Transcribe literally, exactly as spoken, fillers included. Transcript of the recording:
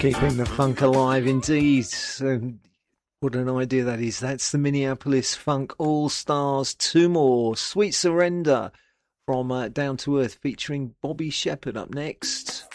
Keeping the funk alive indeed. Um, what an idea that is. That's the Minneapolis Funk All-Stars. Two more. Sweet Surrender from uh, Down to Earth featuring Bobby Shepherd up next.